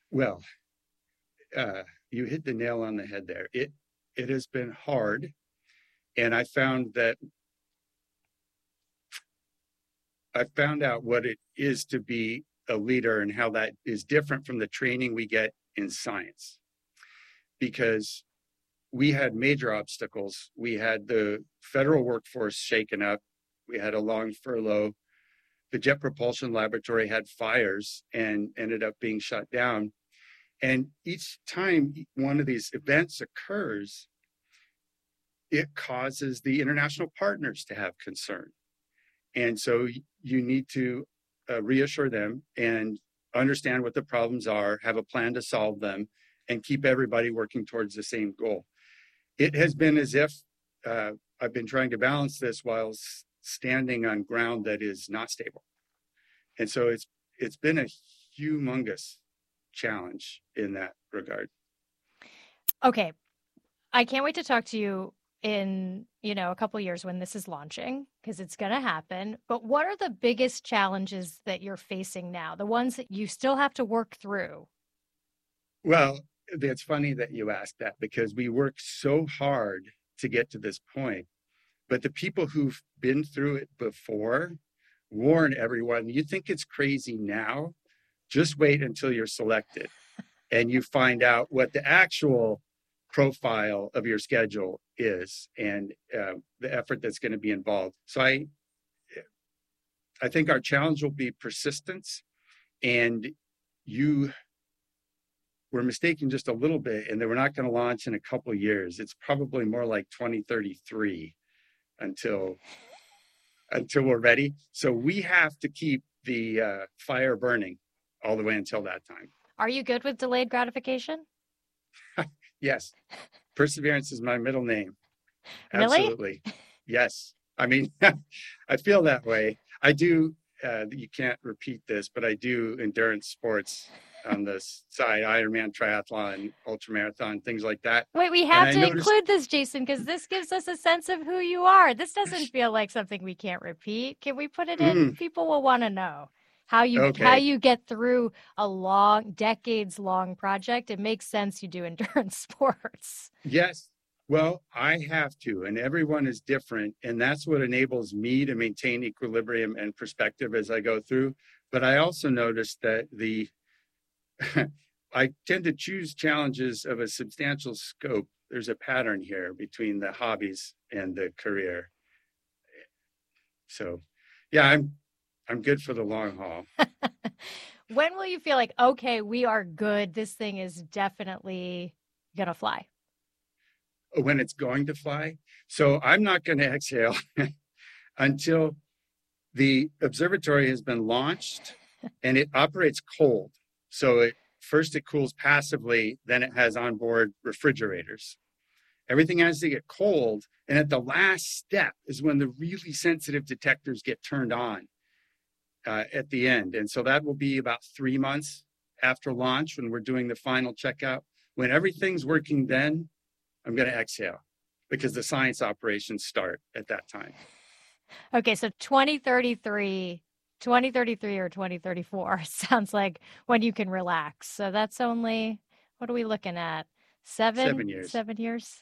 Well, you hit the nail on the head there. It has been hard, and I found out what it is to be a leader and how that is different from the training we get in science. Because we had major obstacles. We had the federal workforce shaken up. We had a long furlough. The Jet Propulsion Laboratory had fires and ended up being shut down. And each time one of these events occurs, it causes the international partners to have concern. And so you need to reassure them and understand what the problems are, have a plan to solve them, and keep everybody working towards the same goal. It has been as if I've been trying to balance this while standing on ground that is not stable. And so it's been a humongous challenge in that regard. Okay. I can't wait to talk to you in, a couple of years when this is launching, because it's going to happen. But what are the biggest challenges that you're facing now? The ones that you still have to work through? Well, it's funny that you asked that because we work so hard to get to this point. But the people who've been through it before warn everyone, you think it's crazy now? Just wait until you're selected and you find out what the actual profile of your schedule is and the effort that's going to be involved. So I think our challenge will be persistence, and you were mistaken just a little bit, and they were not going to launch in a couple of years. It's probably more like 2033 until we're ready. So we have to keep the fire burning all the way until that time. Are you good with delayed gratification? Yes. Perseverance is my middle name. Really? Absolutely. Yes. I mean, I feel that way. I do, you can't repeat this, but I do endurance sports on the side, Ironman, triathlon, ultramarathon, things like that. Wait, we have to include this, Jason, because this gives us a sense of who you are. This doesn't feel like something we can't repeat. Can we put it in? People will want to know how you get through a decades-long project. It makes sense you do endurance sports. Yes. Well, I have to, and everyone is different. And that's what enables me to maintain equilibrium and perspective as I go through. But I also noticed that I tend to choose challenges of a substantial scope. There's a pattern here between the hobbies and the career. So, yeah, I'm good for the long haul. When will you feel like, okay, we are good? This thing is definitely going to fly. When it's going to fly. So I'm not going to exhale until the observatory has been launched and it operates cold. So first it cools passively, then it has onboard refrigerators. Everything has to get cold. And at the last step is when the really sensitive detectors get turned on at the end. And so that will be about 3 months after launch when we're doing the final checkout. When everything's working then, I'm going to exhale because the science operations start at that time. Okay, so 2033 or 2034 sounds like when you can relax. So that's only, what are we looking at? 7 years. 7 years?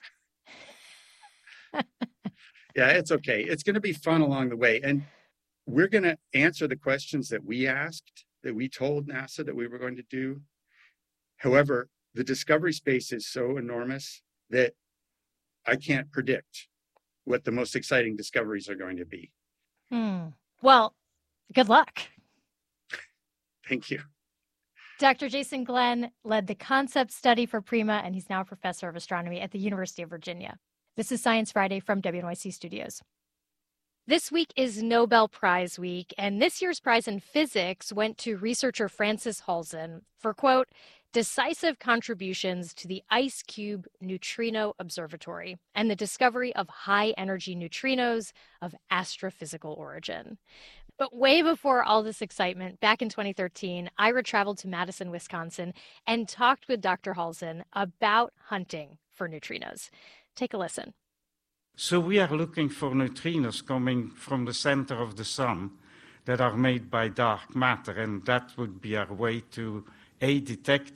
Yeah, it's okay. It's going to be fun along the way. And we're going to answer the questions that we asked, that we told NASA that we were going to do. However, the discovery space is so enormous that I can't predict what the most exciting discoveries are going to be. Well, good luck. Thank you. Dr. Jason Glenn led the concept study for PRIMA, and he's now a professor of astronomy at the University of Virginia. This is Science Friday from WNYC Studios. This week is Nobel Prize week, and this year's prize in physics went to researcher Frances Halzen for, quote, decisive contributions to the IceCube Neutrino Observatory and the discovery of high-energy neutrinos of astrophysical origin. But way before all this excitement, back in 2013, Ira traveled to Madison, Wisconsin, and talked with Dr. Halzen about hunting for neutrinos. Take a listen. So we are looking for neutrinos coming from the center of the sun that are made by dark matter, and that would be our way to detect